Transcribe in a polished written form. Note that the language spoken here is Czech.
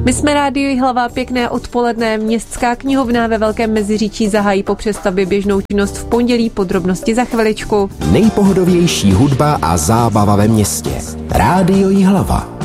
My jsme Rádio Jihlava, pěkné odpoledne. Městská knihovna ve Velkém Meziříčí zahájí po přestavbě běžnou činnost v pondělí, podrobnosti za chviličku. Nejpohodovější hudba a zábava ve městě. Rádio Jihlava.